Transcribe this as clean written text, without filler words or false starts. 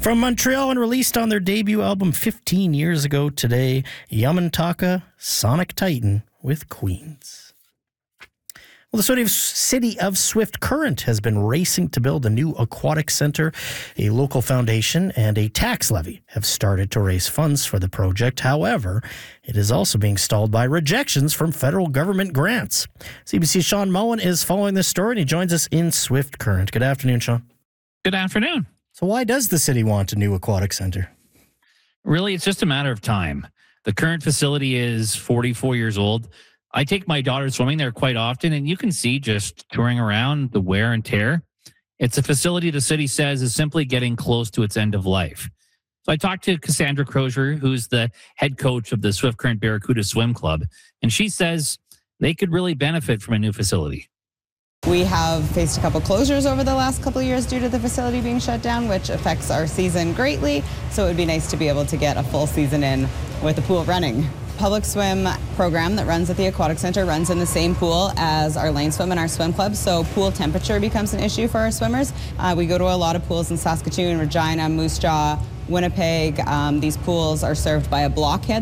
From Montreal and released on their debut album 15 years ago today, Yamantaka, Sonic Titan with Queens. Well, the city of Swift Current has been racing to build a new aquatic center. A local foundation and a tax levy have started to raise funds for the project. However, it is also being stalled by rejections from federal government grants. CBC's Sean Mullen is following this story, and he joins us in Swift Current. Good afternoon, Sean. Good afternoon. So why does the city want a new aquatic center? Really, it's just a matter of time. The current facility is 44 years old. I take my daughter swimming there quite often, and you can see just touring around the wear and tear. It's a facility the city says is simply getting close to its end of life. So I talked to Cassandra Crozier, who's the head coach of the Swift Current Barracuda Swim Club, and she says they could really benefit from a new facility. We have faced a couple closures over the last couple of years due to the facility being shut down, which affects our season greatly. So it would be nice to be able to get a full season in with the pool running. Public swim program that runs at the Aquatic Center runs in the same pool as our lane swim and our swim club, so pool temperature becomes an issue for our swimmers. We go to a lot of pools in Saskatoon, Regina, Moose Jaw, Winnipeg. These pools are served by a blockhead